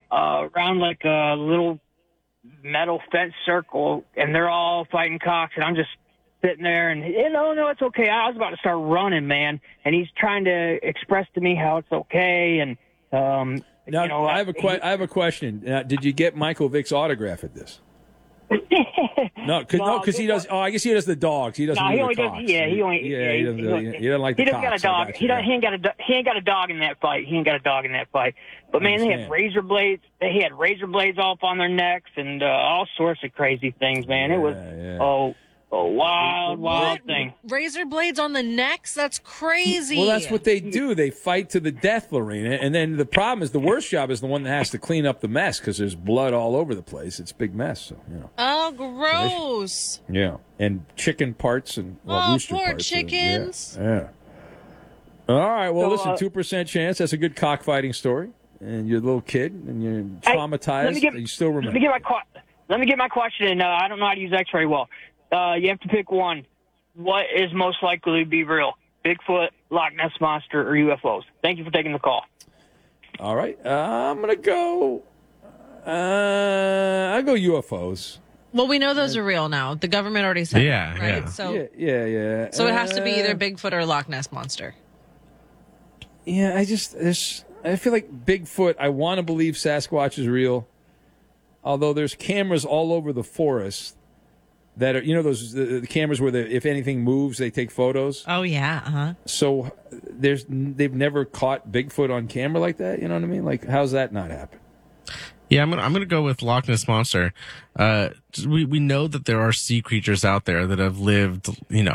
around like a little metal fence circle, and they're all fighting cocks, and I'm just sitting there, and no, it's okay. I was about to start running, man, and he's trying to express to me how it's okay, and now I have a question. Did you get Michael Vick's autograph at this? No, because he does. Oh, I guess he does the dogs. He doesn't. He only does. Yeah, he doesn't like the cocks. He doesn't got a dog. He ain't got a dog in that fight. He ain't got a dog in that fight. But man, they had razor blades. They had razor blades off on their necks and all sorts of crazy things. Man, it was a wild thing. Razor blades on the necks? That's crazy. Well, that's what they do. They fight to the death, Lorena. And then the problem is the worst job is the one that has to clean up the mess because there's blood all over the place. It's a big mess. So, Oh, gross. Yeah. And chicken parts and rooster poor parts. Chickens. Yeah. All right. Well, listen, 2% chance. That's a good cockfighting story. And you're a little kid and you're traumatized. You still remember. Let me get my question in. I don't know how to use X very well. You have to pick one. What is most likely to be real? Bigfoot, Loch Ness Monster, or UFOs? Thank you for taking the call. All right. I'm going to go... I'll go UFOs. Well, we know those are real now. The government already said that, right? Yeah. So, yeah. So it has to be either Bigfoot or Loch Ness Monster. Yeah, I feel like Bigfoot, I want to believe Sasquatch is real. Although there's cameras all over the forest that are, those the cameras where if anything moves, they take photos. Oh yeah, So they've never caught Bigfoot on camera like that. You know what I mean? Like, how's that not happen? Yeah, I'm gonna go with Loch Ness Monster. We know that there are sea creatures out there that have lived,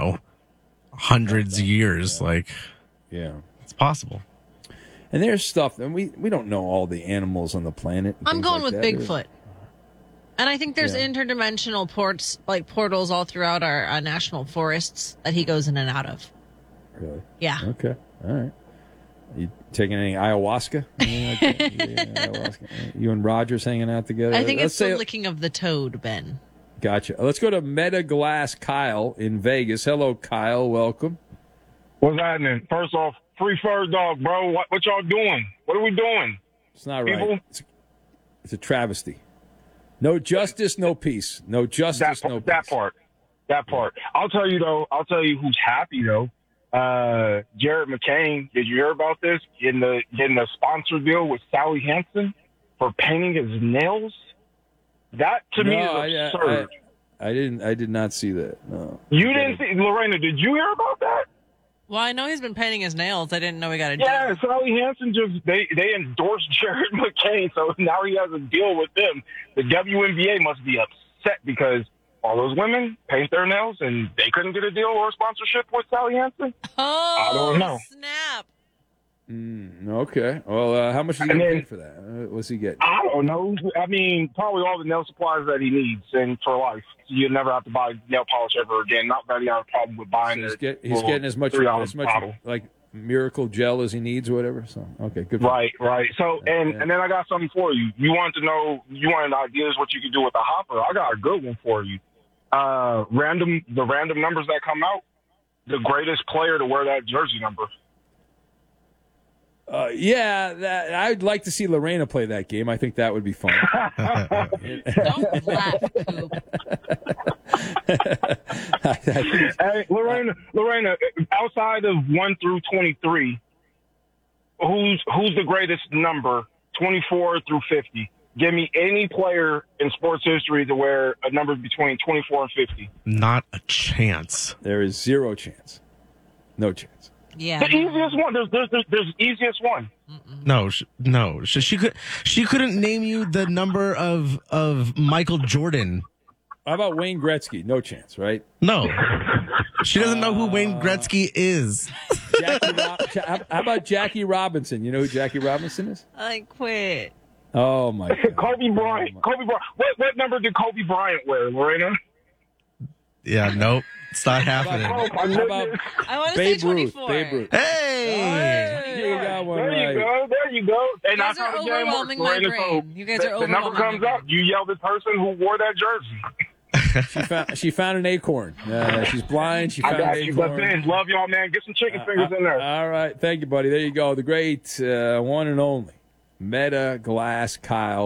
hundreds of years. It's possible. And there's stuff, and we don't know all the animals on the planet. I'm going with that. Bigfoot. And I think there's interdimensional portals all throughout our national forests that he goes in and out of. Really? Yeah. Okay. All right. You taking any ayahuasca? Ayahuasca? You and Rogers hanging out together? I think it's the licking of the toad, Ben. Gotcha. Let's go to Meta Glass Kyle in Vegas. Hello, Kyle. Welcome. What's happening? First off, free fur dog, bro. What y'all doing? What are we doing? It's not right. It's a travesty. No justice, no peace. No justice, no peace. That part. I'll tell you who's happy though. Jared McCain. Did you hear about this? In the sponsor deal with Sally Hansen for painting his nails. That to me is absurd. I did not see that. No. You didn't see, Lorena? Did you hear about that? Well, I know he's been painting his nails. I didn't know he got a deal. Yeah, Sally Hansen they endorsed Jared McCain, so now he has a deal with them. The WNBA must be upset because all those women paint their nails and they couldn't get a deal or a sponsorship with Sally Hansen. Oh, I don't know. Snap. Okay. Well, how much is he getting paid for that? What's he getting? I don't know. I mean, probably all the nail supplies that he needs and for life. You'll never have to buy nail polish ever again. Not that he has a problem with buying it. He's getting as much like miracle gel as he needs or whatever. So, okay, good. Right. So, and then I got something for you. You wanted ideas what you could do with the hopper. I got a good one for you. The random numbers that come out, the greatest player to wear that jersey number. I'd like to see Lorena play that game. I think that would be fun. Don't laugh, Coop. Hey, Lorena, outside of 1 through 23, who's the greatest number, 24 through 50? Give me any player in sports history to wear a number between 24 and 50. Not a chance. There is zero chance. No chance. Yeah. The easiest one. There's easiest one. No. She couldn't name you the number of Michael Jordan. How about Wayne Gretzky? No chance, right? No. She doesn't know who Wayne Gretzky is. How about Jackie Robinson? You know who Jackie Robinson is? I quit. Oh my God. Kobe Bryant. What number did Kobe Bryant wear, Lorena? Yeah, nope. It's not happening. How about I want to say 24. Babe Ruth. Hey! You got one There you go. You guys are overwhelming my brain. You guys are overwhelming. The number comes up. You yell the person who wore that jersey. She found an acorn. She's blind. She found an acorn. Love y'all, man. Get some chicken fingers in there. All right. Thank you, buddy. There you go. The great one and only Meta Glass Kyle.